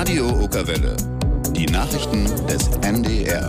Radio Okerwelle. Die Nachrichten des NDR.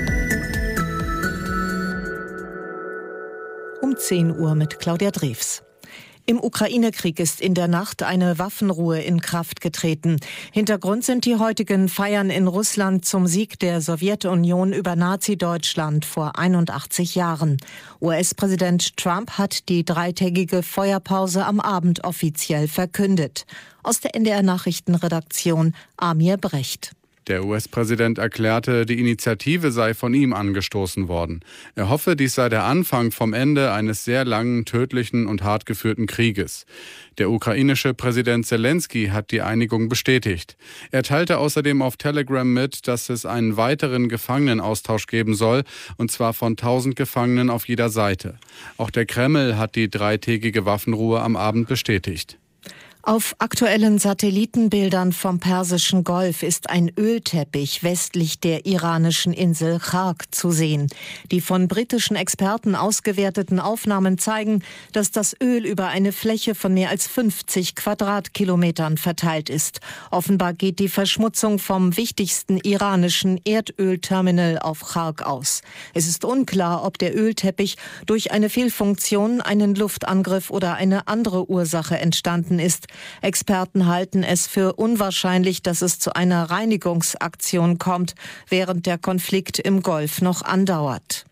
Um 10 Uhr mit Claudia Drews. Im Ukraine-Krieg ist in der Nacht eine Waffenruhe in Kraft getreten. Hintergrund sind die heutigen Feiern in Russland zum Sieg der Sowjetunion über Nazi-Deutschland vor 81 Jahren. US-Präsident Trump hat die dreitägige Feuerpause am Abend offiziell verkündet. Aus der NDR-Nachrichtenredaktion Amir Brecht. Der US-Präsident erklärte, die Initiative sei von ihm angestoßen worden. Er hoffe, dies sei der Anfang vom Ende eines sehr langen, tödlichen und hart geführten Krieges. Der ukrainische Präsident Zelensky hat die Einigung bestätigt. Er teilte außerdem auf Telegram mit, dass es einen weiteren Gefangenenaustausch geben soll, und zwar von 1000 Gefangenen auf jeder Seite. Auch der Kreml hat die dreitägige Waffenruhe am Abend bestätigt. Auf aktuellen Satellitenbildern vom Persischen Golf ist ein Ölteppich westlich der iranischen Insel Khark zu sehen. Die von britischen Experten ausgewerteten Aufnahmen zeigen, dass das Öl über eine Fläche von mehr als 50 Quadratkilometern verteilt ist. Offenbar geht die Verschmutzung vom wichtigsten iranischen Erdölterminal auf Khark aus. Es ist unklar, ob der Ölteppich durch eine Fehlfunktion, einen Luftangriff oder eine andere Ursache entstanden ist. Experten halten es für unwahrscheinlich, dass es zu einer Reinigungsaktion kommt, während der Konflikt im Golf noch andauert.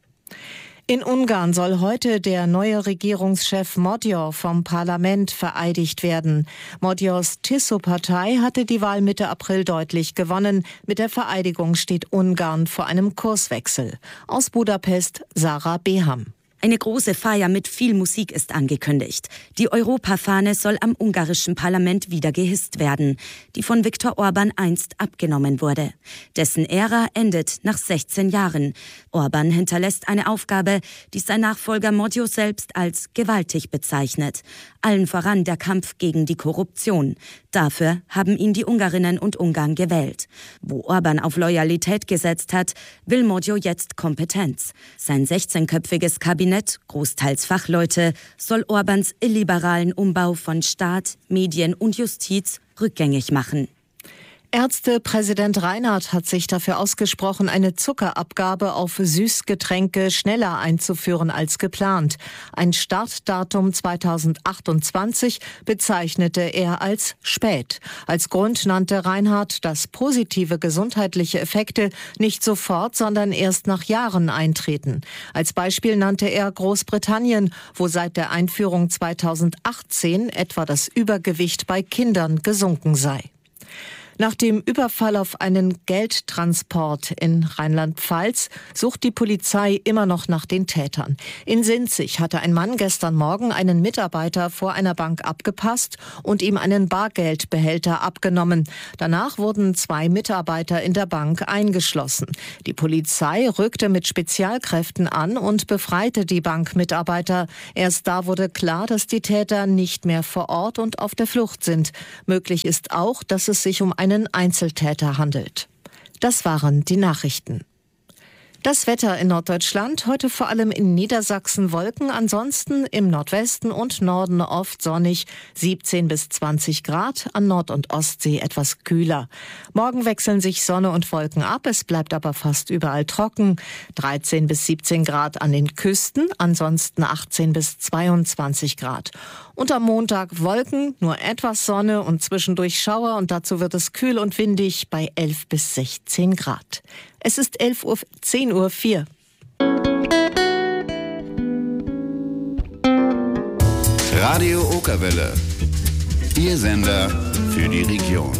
In Ungarn soll heute der neue Regierungschef Magyar vom Parlament vereidigt werden. Magyars Tiso-Partei hatte die Wahl Mitte April deutlich gewonnen. Mit der Vereidigung steht Ungarn vor einem Kurswechsel. Aus Budapest Sarah Beham. Eine große Feier mit viel Musik ist angekündigt. Die Europafahne soll am ungarischen Parlament wieder gehisst werden, die von Viktor Orbán einst abgenommen wurde. Dessen Ära endet nach 16 Jahren. Orbán hinterlässt eine Aufgabe, die sein Nachfolger Magyar selbst als gewaltig bezeichnet. Allen voran der Kampf gegen die Korruption. Dafür haben ihn die Ungarinnen und Ungarn gewählt. Wo Orbán auf Loyalität gesetzt hat, will Magyar jetzt Kompetenz. Sein 16-köpfiges Kabinett, großteils Fachleute, soll Orbáns illiberalen Umbau von Staat, Medien und Justiz rückgängig machen. Ärztepräsident Reinhardt hat sich dafür ausgesprochen, eine Zuckerabgabe auf Süßgetränke schneller einzuführen als geplant. Ein Startdatum 2028 bezeichnete er als spät. Als Grund nannte Reinhardt, dass positive gesundheitliche Effekte nicht sofort, sondern erst nach Jahren eintreten. Als Beispiel nannte er Großbritannien, wo seit der Einführung 2018 etwa das Übergewicht bei Kindern gesunken sei. Nach dem Überfall auf einen Geldtransport in Rheinland-Pfalz sucht die Polizei immer noch nach den Tätern. In Sinzig hatte ein Mann gestern Morgen einen Mitarbeiter vor einer Bank abgepasst und ihm einen Bargeldbehälter abgenommen. Danach wurden 2 Mitarbeiter in der Bank eingeschlossen. Die Polizei rückte mit Spezialkräften an und befreite die Bankmitarbeiter. Erst da wurde klar, dass die Täter nicht mehr vor Ort und auf der Flucht sind. Möglich ist auch, dass es sich um einen Einzeltäter handelt. Das waren die Nachrichten. Das Wetter in Norddeutschland, heute vor allem in Niedersachsen Wolken, ansonsten im Nordwesten und Norden oft sonnig, 17 bis 20 Grad, an Nord- und Ostsee etwas kühler. Morgen wechseln sich Sonne und Wolken ab, es bleibt aber fast überall trocken, 13 bis 17 Grad an den Küsten, ansonsten 18 bis 22 Grad. Und am Montag Wolken, nur etwas Sonne und zwischendurch Schauer und dazu wird es kühl und windig bei 11 bis 16 Grad. Es ist 10:04 Uhr. Radio Okerwelle. Ihr Sender für die Region.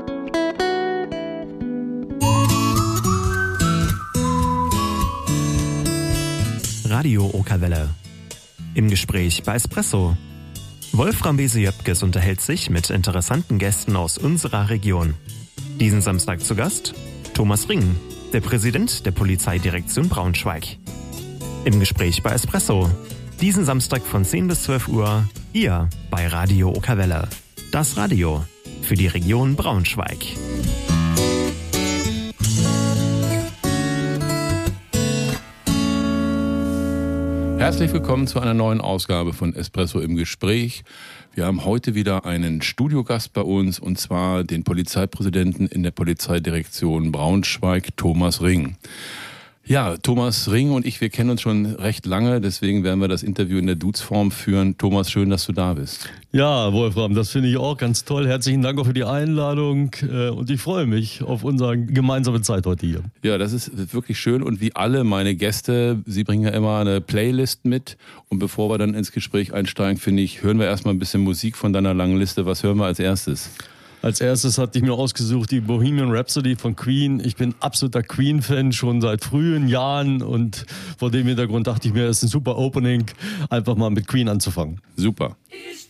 Radio Okerwelle. Im Gespräch bei Espresso. Wolfram Bese-Jöpkes unterhält sich mit interessanten Gästen aus unserer Region. Diesen Samstag zu Gast Thomas Ring, der Präsident der Polizeidirektion Braunschweig. Im Gespräch bei Espresso. Diesen Samstag von 10 bis 12 Uhr hier bei Radio Okerwelle. Das Radio für die Region Braunschweig. Herzlich willkommen zu einer neuen Ausgabe von Espresso im Gespräch. Wir haben heute wieder einen Studiogast bei uns, und zwar den Polizeipräsidenten in der Polizeidirektion Braunschweig, Thomas Ring. Ja, Thomas Ring und ich, wir kennen uns schon recht lange, deswegen werden wir das Interview in der Dudes-Form führen. Thomas, schön, dass du da bist. Ja, Wolfram, das finde ich auch ganz toll. Herzlichen Dank auch für die Einladung und ich freue mich auf unsere gemeinsame Zeit heute hier. Ja, das ist wirklich schön, und wie alle meine Gäste, sie bringen ja immer eine Playlist mit, und bevor wir dann ins Gespräch einsteigen, finde ich, hören wir erstmal ein bisschen Musik von deiner langen Liste. Was hören wir als erstes? Als erstes hatte ich mir ausgesucht die Bohemian Rhapsody von Queen. Ich bin absoluter Queen-Fan schon seit frühen Jahren, und vor dem Hintergrund dachte ich mir, es ist ein super Opening, einfach mal mit Queen anzufangen. Super. Ich